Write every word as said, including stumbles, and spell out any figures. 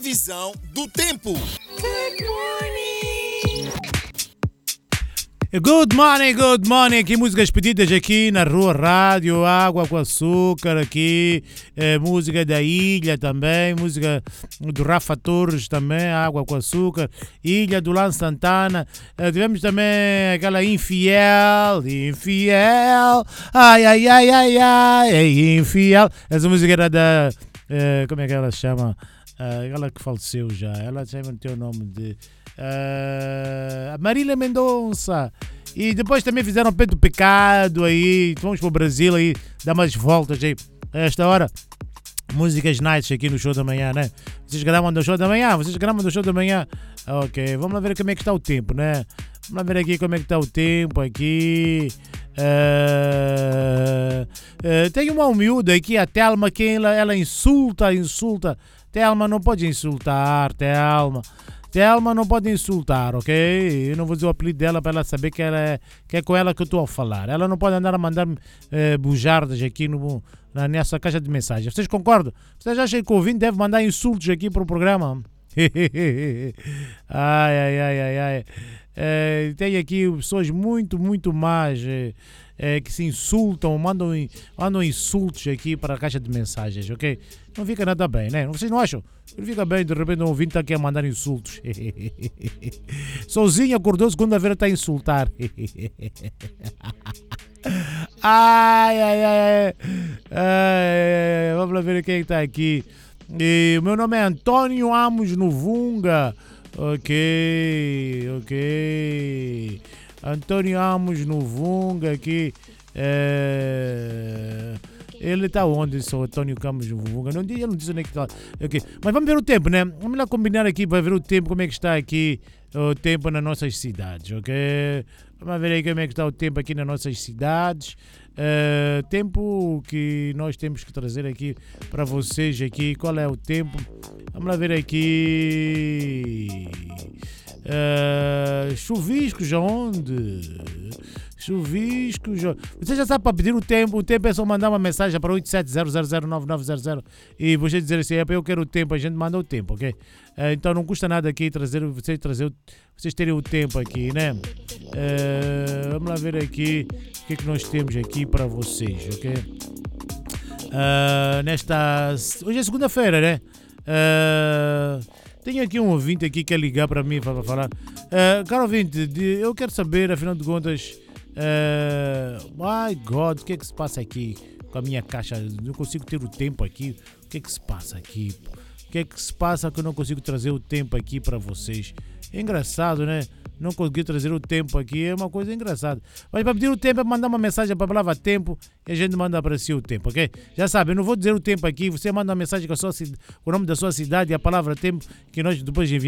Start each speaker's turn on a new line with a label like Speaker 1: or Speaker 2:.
Speaker 1: previsão do tempo. Good morning!
Speaker 2: Good morning, good morning. Aqui músicas pedidas aqui na Rua Rádio, Água com Açúcar aqui, é, música da Ilha também, música do Rafa Torres também, Água com Açúcar, Ilha do Lan Santana, é, tivemos também aquela Infiel, Infiel, ai, ai, ai, ai, ai, Infiel. Essa música era da, é, como é que ela chama? É, aquela que faleceu já, ela chama o teu nome de... Uh, Marília Mendonça. E depois também fizeram Pedro Pecado aí. Vamos para o Brasil aí, dar umas voltas aí. A esta hora, músicas nights aqui no show da manhã, né? Vocês gravam do show da manhã? Vocês gravam do show da manhã? Ok, vamos lá ver como é que está o tempo, né? Vamos lá ver aqui como é que está o tempo aqui. Uh, uh, tem uma miúda aqui, a Thelma, que ela, ela insulta, insulta. Thelma, não pode insultar, Thelma. Thelma não pode insultar, ok? Eu não vou dizer o apelido dela para ela saber que, ela é, que é com ela que eu estou a falar. Ela não pode andar a mandar eh, bujardas aqui no, na, nessa caixa de mensagens. Vocês concordam? Vocês acham que o ouvinte deve mandar insultos aqui para o programa? ai, ai, ai, ai, ai. É, tem aqui pessoas muito, muito más é, é, que se insultam, mandam, mandam insultos aqui para a caixa de mensagens, ok? Não fica nada bem, né? Vocês não acham? Não fica bem, de repente um ouvinte está aqui a mandar insultos. Sozinho acordou, segunda-feira está a insultar. ai, ai, ai, ai, ai. Vamos lá ver quem está aqui. E, o meu nome é Antônio Amos Novunga. Ok, ok. Antônio Amos Novunga aqui. É... Ele está onde, sou Antônio Campos Novunga? Não, ele não disse onde é que está. Okay. Mas vamos ver o tempo, né? Vamos lá combinar aqui para ver o tempo, como é que está aqui o tempo nas nossas cidades, ok? Vamos ver aí como é que está o tempo aqui nas nossas cidades. Uh, tempo que nós temos que trazer aqui para vocês aqui. Qual é o tempo? Vamos lá ver aqui. Uh, chuviscos aonde? Chuviscos. Você já sabe para pedir o tempo. O tempo é só mandar uma mensagem para oito sete zero zero zero nove nove zero zero e você dizer assim: é, eu quero o tempo. A gente manda o tempo, ok? Uh, então não custa nada aqui trazer, vocês, trazer, vocês terem o tempo aqui, né? Uh, vamos lá ver aqui o que é que nós temos aqui para vocês, ok? Uh, nesta. Hoje é segunda-feira, né? Uh, Tenho aqui um ouvinte aqui que quer ligar para mim para falar. Uh, caro ouvinte, de, eu quero saber, afinal de contas, uh, my God, o que é que se passa aqui com a minha caixa? Não consigo ter o tempo aqui. O que é que se passa aqui? O que é que se passa que eu não consigo trazer o tempo aqui para vocês? É engraçado, né? Não consegui trazer o tempo aqui, é uma coisa engraçada. Mas para pedir o tempo é mandar uma mensagem para a palavra tempo e a gente manda para si o tempo, ok? Já sabe, eu não vou dizer o tempo aqui, você manda uma mensagem com, a sua, com o nome da sua cidade e a palavra tempo que nós depois enviamos.